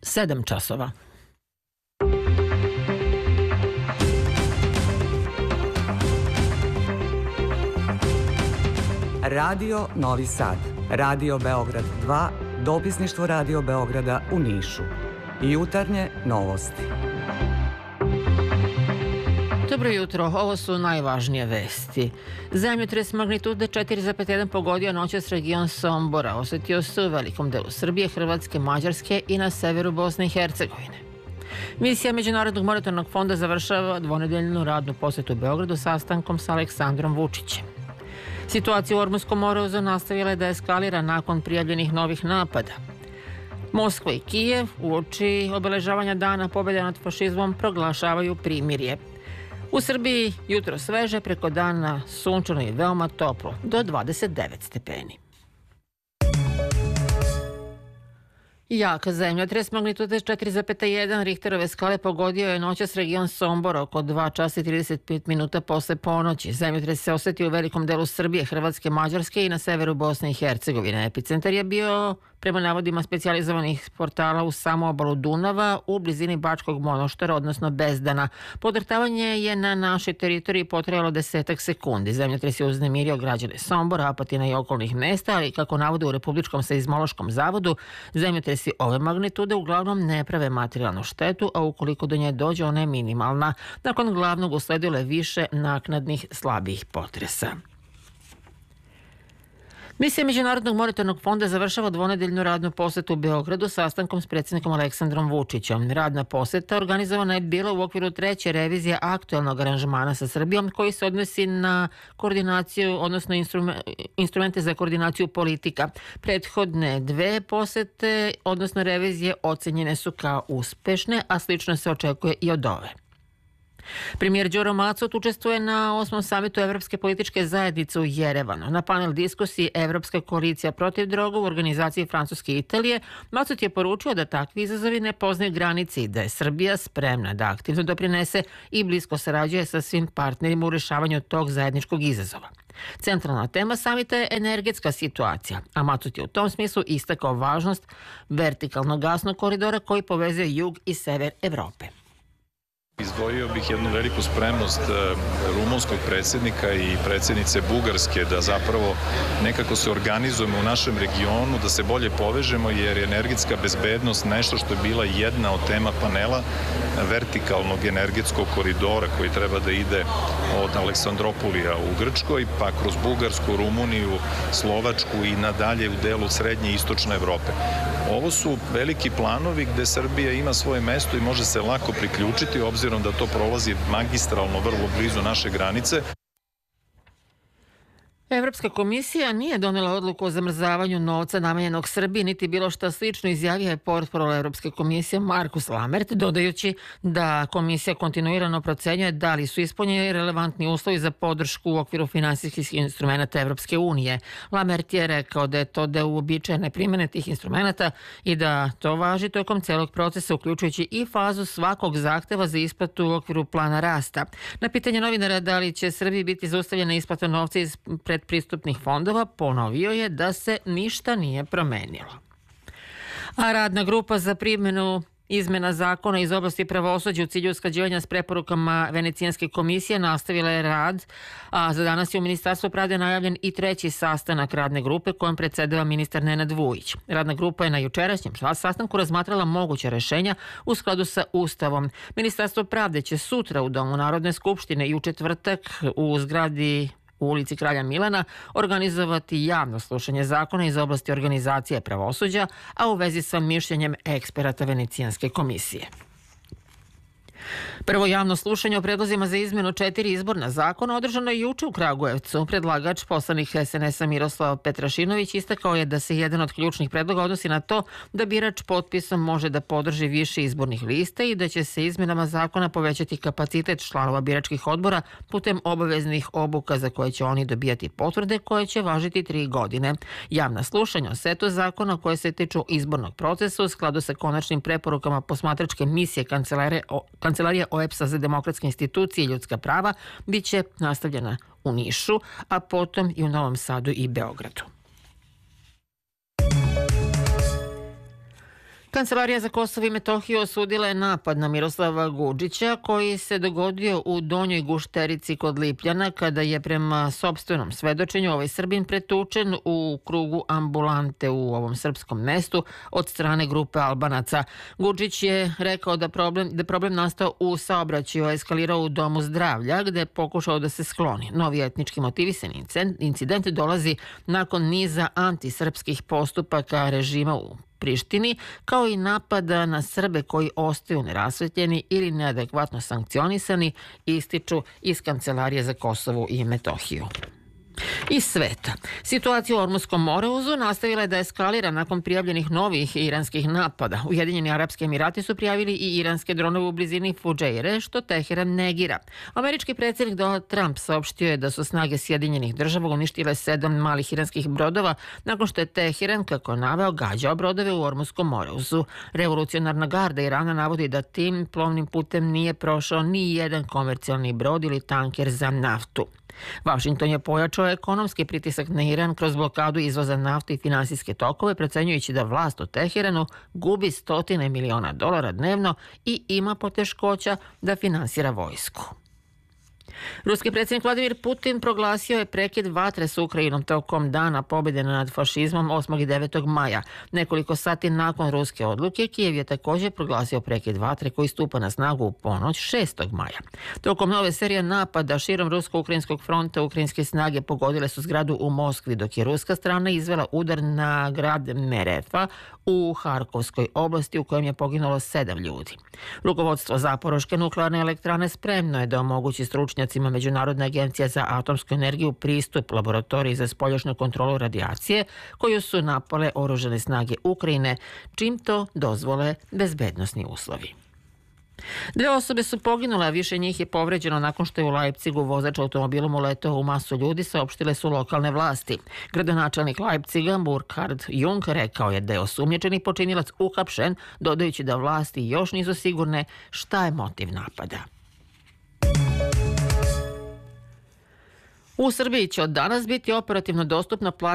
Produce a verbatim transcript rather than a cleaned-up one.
sedam časova. Radio Novi Sad, Radio Beograd dva, dopisništvo Radio Beograda u Nišu. Jutarnje novosti. Dobro jutro, ovo su najvažnije vesti. Zemljotres magnitude četiri zarez jedan pogodio noćas region Sombora. Osetio se u velikom delu Srbije, Hrvatske, Mađarske i na severu Bosne i Hercegovine. Misija Međunarodnog monetarnog fonda završava dvonedeljnu radnu posetu u Beogradu sastankom sa Aleksandrom Vučićem. Situacija u Ormunskom moru nastavila je da eskalira nakon prijavljenih novih napada. Moskva i Kijev uoči obeležavanja dana pobjede nad fašizmom proglašavaju primirje. U Srbiji jutro sveže, preko dana sunčano i veoma toplo, do dvadeset devet stepeni. Jak zemljotres magnitude četiri zarez jedan Richterove skale pogodio je noćas region Sombor oko dva časa i trideset pet minuta posle ponoći. Zemljotres se osetio u velikom delu Srbije, Hrvatske, Mađarske i na severu Bosne i Hercegovine. Epicentar je bio, prema navodima specijalizovanih portala, u samu obalu Dunava, u blizini Bačkog Monoštara, odnosno Bezdana. Podrhtavanje je na našoj teritoriji potrajalo desetak sekundi. Zemljotres je uznemirio građane Sombora, Apatina i okolnih mesta, ali kako navode u Republičkom seizmološkom zavodu, zemljotresi ove magnitude uglavnom ne prave materijalnu štetu, a ukoliko do nje dođe, ona je minimalna. Nakon glavnog usledilo je više naknadnih slabih potresa. Misija Međunarodnog monetarnog fonda završava dvonedeljnu radnu posetu u Beogradu sastankom s predsjednikom Aleksandrom Vučićem. Radna poseta organizovana je bila u okviru treće revizije aktuelnog aranžmana sa Srbijom, koji se odnosi na koordinaciju, odnosno instrumente za koordinaciju politika. Prethodne dve posete, odnosno revizije, ocenjene su kao uspešne, a slično se očekuje i od ove. Premijer Đuro Macut učestvuje na osmom samitu Evropske političke zajednice u Jerevanu. Na panel diskusiji Evropska koalicija protiv droga u organizaciji Francuske i Italije, Macut je poručio da takvi izazovi ne poznaju granice i da je Srbija spremna da aktivno doprinese i blisko sarađuje sa svim partnerima u rešavanju tog zajedničkog izazova. Centralna tema samita je energetska situacija, a Macut je u tom smislu istakao važnost vertikalnog gasnog koridora koji povezuje jug i sever Evrope. Izdvojio bih jednu veliku spremnost rumunskog predsjednika i predsjednice Bugarske da zapravo nekako se organizujemo u našem regionu, da se bolje povežemo, jer je energetska bezbednost nešto što je bila jedna od tema panela vertikalnog energetskog koridora koji treba da ide od Aleksandropolija u Grčkoj, pa kroz Bugarsku, Rumuniju, Slovačku i nadalje u delu srednje i istočne Evrope. Ovo su veliki planovi gde Srbija ima svoje mesto i može se lako priključiti, obzirom da to prolazi magistralno vrlo blizu naše granice. Evropska komisija nije donela odluku o zamrzavanju novca namenjenog Srbiji, niti bilo šta slično, izjavio je portparol Evropske komisije Markus Lamert, dodajući da komisija kontinuirano procenjuje da li su ispunjeni relevantni uslovi za podršku u okviru finansijskih instrumenta Evropske unije. Lamert je rekao da je to deo uobičajene primjene tih instrumenta i da to važi tokom celog procesa, uključujući i fazu svakog zahteva za isplatu u okviru plana rasta. Na pitanje novinara da li će Srbiji biti zaustavljena isplata novca iz pred pristupnih fondova, ponovio je da se ništa nije promenilo. A radna grupa za primjenu izmena zakona iz oblasti pravosuđa u cilju usklađivanja s preporukama Venecijanske komisije nastavila je rad, a za danas je u Ministarstvu pravde najavljen i treći sastanak radne grupe kojom predsedava ministar Nenad Vujić. Radna grupa je na jučerašnjem sastanku razmatrala moguća rešenja u skladu sa Ustavom. Ministarstvo pravde će sutra u Domu Narodne skupštine i u četvrtak u zgradi u ulici Kralja Milana organizovati javno slušanje zakona iz oblasti organizacije pravosuđa, a u vezi sa mišljenjem eksperata Venecijanske komisije. Prvo javno slušanje o predlozima za izmenu četiri izborna zakona održano je juče u Kragujevcu. Predlagač, poslanik es en es-a Miroslav Petrašinović, istakao je da se jedan od ključnih predloga odnosi na to da birač potpisom može da podrži više izbornih lista i da će se izmenama zakona povećati kapacitet članova biračkih odbora putem obaveznih obuka za koje će oni dobijati potvrde koje će važiti tri godine. Javna slušanja o setu zakona koje se tiču izbornog procesa u skladu sa konačnim preporukama posmatračke misije kancelarije Kancelarija O E P S-a za demokratske institucije i ljudska prava biće nastavljena u Nišu, a potom i u Novom Sadu i Beogradu. Kancelarija za Kosovo i Metohiju osudila je napad na Miroslava Gudžića koji se dogodio u Donjoj Gušterici kod Lipljana kada je prema sopstvenom svedočenju ovaj Srbin pretučen u krugu ambulante u ovom srpskom mestu od strane grupe Albanaca. Gudžić je rekao da problem, da problem nastao u saobraćaju, a eskalirao u domu zdravlja gde je pokušao da se skloni. Novi etnički motivisan incident dolazi nakon niza antisrpskih postupaka režima u Prištini, kao i napada na Srbe koji ostaju nerasvetljeni ili neadekvatno sankcionisani, ističu iz Kancelarije za Kosovo i Metohiju. Iz sveta. Situacija u Ormunskom moreuzu nastavila je da eskalira nakon prijavljenih novih iranskih napada. Ujedinjeni Arapski Emirati su prijavili i iranske dronove u blizini Fudžeire, što Teheran negira. Američki predsjednik Donald Trump saopštio je da su snage Sjedinjenih država uništile sedam malih iranskih brodova nakon što je Teheran, kako je naveo, gađao brodove u Ormunskom moreuzu. Revolucionarna garda Irana navodi da tim plovnim putem nije prošao ni jedan komercijalni brod ili tanker za naftu. Washington je pojačao ekonomski pritisak na Iran kroz blokadu izvoza nafte i finansijske tokove, procenjujući da vlast u Teheranu gubi stotine miliona dolara dnevno i ima poteškoća da finansira vojsku. Ruski predsjednik Vladimir Putin proglasio je prekid vatre s Ukrajinom tokom dana pobjede nad fašizmom osmog i devetog maja. Nekoliko sati nakon ruske odluke, Kijev je također proglasio prekid vatre koji stupa na snagu u ponoć šestog maja. Tokom nove serije napada širom rusko-ukrajinskog fronta, ukrajinske snage pogodile su zgradu u Moskvi, dok je ruska strana izvela udar na grad Merefa u Harkovskoj oblasti u kojem je poginulo sedam ljudi. Rukovodstvo Zaporoške nuklearne elektrane spremno je da omogući stručnjacima Međunarodne agencije za atomsku energiju pristup laboratoriji za spoljašnju kontrolu radijacije koju su napale oružane snage Ukrajine, čim to dozvole bezbednosni uslovi. Dve osobe su poginule, a više njih je povređeno nakon što je u Leipzigu vozač automobilom uletao u masu ljudi, saopštile su lokalne vlasti. Gradonačelnik Leipziga Burkhard Jung rekao je da je osumnjičeni počinilac uhapšen, dodajući da vlasti još nisu sigurne šta je motiv napada. U Srbiji će od danas biti operativno dostupna